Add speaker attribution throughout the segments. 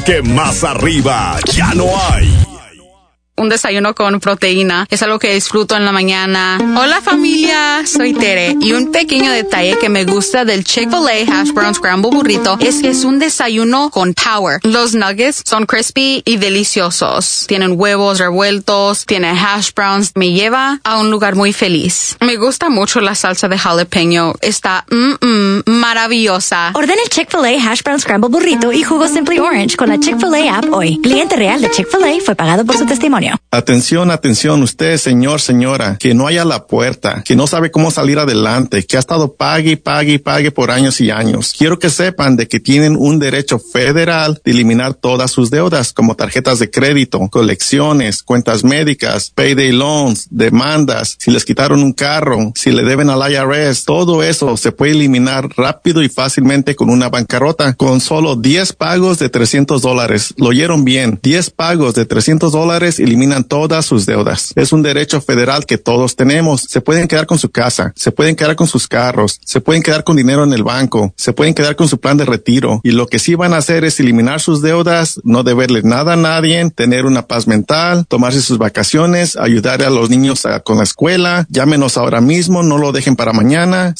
Speaker 1: que más arriba ya no hay.
Speaker 2: Un desayuno con proteína es algo que disfruto en la mañana. Hola familia, soy Tere y un pequeño detalle que me gusta del Chick-fil-A Hash Brown Scramble Burrito es que es un desayuno con power. Los nuggets son crispy y deliciosos. Tienen huevos revueltos, tiene hash browns. Me lleva a un lugar muy feliz. Me gusta mucho la salsa de jalapeño. Está maravillosa.
Speaker 3: Ordena el Chick-fil-A Hash Brown Scramble Burrito y jugo Simply Orange con la Chick-fil-A app hoy. Cliente real de Chick-fil-A fue pagado por su testimonio.
Speaker 4: Atención, atención, usted, señor, señora, que no haya la puerta, que no sabe cómo salir adelante, que ha estado pague por años y años. Quiero que sepan de que tienen un derecho federal de eliminar todas sus deudas, como tarjetas de crédito, colecciones, cuentas médicas, payday loans, demandas, si les quitaron un carro, si le deben al IRS, todo eso se puede eliminar rápido y fácilmente con una bancarrota, con solo 10 pagos de $300. Lo oyeron bien, 10 pagos de $300 eliminan todas sus deudas. Es un derecho federal que todos tenemos. Se pueden quedar con su casa, se pueden quedar con sus carros, se pueden quedar con dinero en el banco, se pueden quedar con su plan de retiro. Y lo que sí van a hacer es eliminar sus deudas, no deberle nada a nadie, tener una paz mental, tomarse sus vacaciones, ayudar a los niños con la escuela. Llámenos ahora mismo, no lo dejen para mañana.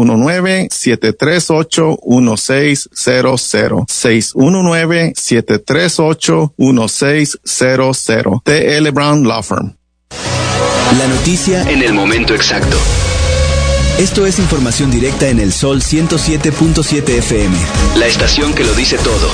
Speaker 4: 619-738-1600. 619-738-1600. T.L. Brown Law Firm.
Speaker 5: La noticia en el momento exacto. Esto es información directa en el Sol 107.7 FM. La estación que lo dice todo.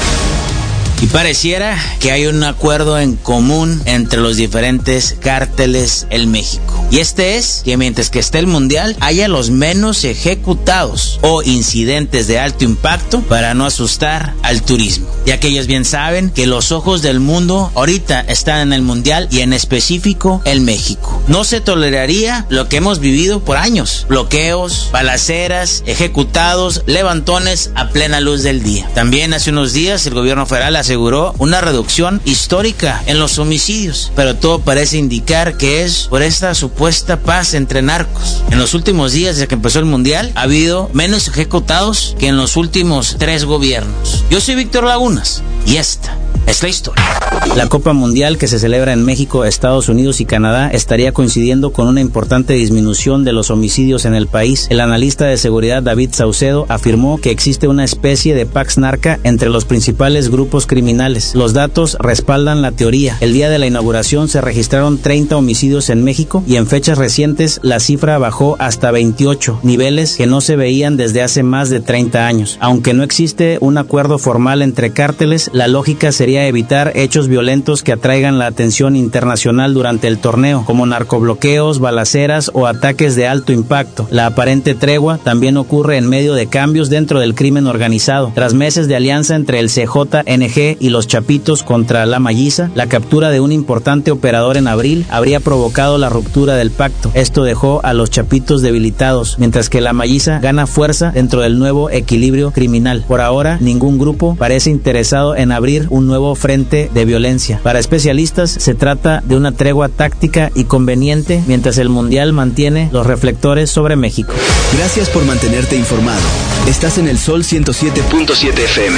Speaker 6: Y pareciera que hay un acuerdo en común entre los diferentes cárteles en México. Y este es que mientras que esté el mundial, haya los menos ejecutados o incidentes de alto impacto para no asustar al turismo. Ya que ellos bien saben que los ojos del mundo ahorita están en el mundial y en específico en México. No se toleraría lo que hemos vivido por años. Bloqueos, balaceras, ejecutados, levantones a plena luz del día. También hace unos días el gobierno federal aseguró una reducción histórica en los homicidios, pero todo parece indicar que es por esta supuesta paz entre narcos. En los últimos días desde que empezó el mundial ha habido menos ejecutados que en los últimos 3 gobiernos. Yo soy Víctor Lagunas y esta es la historia. La Copa Mundial que se celebra en México, Estados Unidos y Canadá estaría coincidiendo con una importante disminución de los homicidios en el país. El analista de seguridad David Saucedo afirmó que existe una especie de pax narca entre los principales grupos criminales. Los datos respaldan la teoría. El día de la inauguración se registraron 30 homicidios en México y en fechas recientes la cifra bajó hasta 28, niveles que no se veían desde hace más de 30 años. Aunque no existe un acuerdo formal entre cárteles, la lógica sería evitar hechos violentos que atraigan la atención internacional durante el torneo, como narcobloqueos, balaceras o ataques de alto impacto. La aparente tregua también ocurre en medio de cambios dentro del crimen organizado. Tras meses de alianza entre el CJNG y los Chapitos contra la Malliza, la captura de un importante operador en abril habría provocado la ruptura del pacto. Esto dejó a los Chapitos debilitados, mientras que la Malliza gana fuerza dentro del nuevo equilibrio criminal. Por ahora, ningún grupo parece interesado en abrir un nuevo frente de violencia. Para especialistas, se trata de una tregua táctica y conveniente mientras el mundial mantiene los reflectores sobre México.
Speaker 5: Gracias por mantenerte informado. Estás en el Sol 107.7 FM.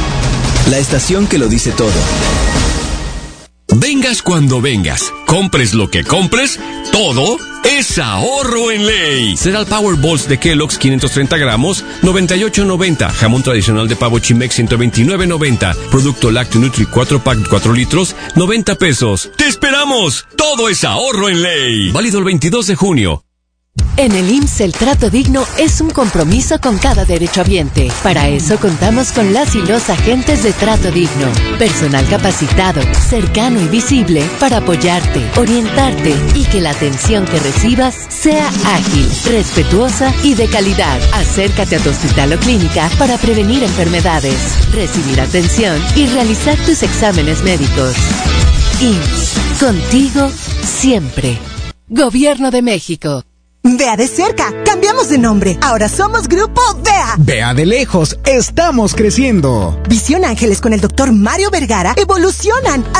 Speaker 5: La estación que lo dice todo.
Speaker 1: Vengas cuando vengas, compres lo que compres, todo es ahorro en ley. Cereal Power Balls de Kellogg's 530 gramos, $98.90. Jamón tradicional de pavo Chimex, $129.90. Producto Lácteo Nutri 4-pack 4 litros, $90. ¡Te esperamos! Todo es ahorro en ley. Válido el 22 de junio.
Speaker 7: En el IMSS el trato digno es un compromiso con cada derechohabiente. Para eso contamos con las y los agentes de Trato Digno. Personal capacitado, cercano y visible para apoyarte, orientarte y que la atención que recibas sea ágil, respetuosa y de calidad. Acércate a tu hospital o clínica para prevenir enfermedades, recibir atención y realizar tus exámenes médicos. IMSS, contigo siempre. Gobierno de México.
Speaker 8: Vea de cerca, cambiamos de nombre. Ahora somos Grupo Vea.
Speaker 9: Vea de lejos, estamos creciendo.
Speaker 8: Visión Ángeles con el Dr. Mario Vergara evolucionan